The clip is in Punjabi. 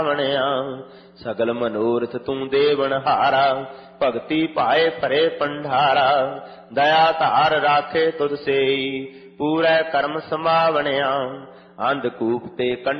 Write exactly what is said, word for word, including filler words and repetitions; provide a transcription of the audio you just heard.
ਸਗਲ ਮਨੋਰਥ ਤੂੰ ਦੇਵਨ ਹਾਰਾ, ਭਗਤੀ ਪਾਏ ਭਰੇ ਪੰਡਾਰਾ। ਦਇਆ ਧਾਰ ਰਾਖੇ ਤੁਧ ਸੇਈ, ਪੂਰੇ ਕਰਮ ਸੰਭਾਵਣਿਆ। ਅੰਧਕੂਪ ਤੇ